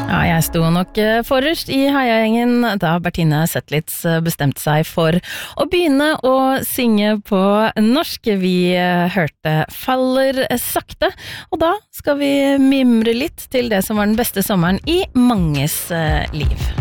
Ja, jeg sto nok forrest i heiagjengen da Bertine Zetlitz bestemte seg for å begynne å synge på norsk. Vi hørte Faller sakte, og da skal vi mimre litt til det som var den beste sommeren i manges liv.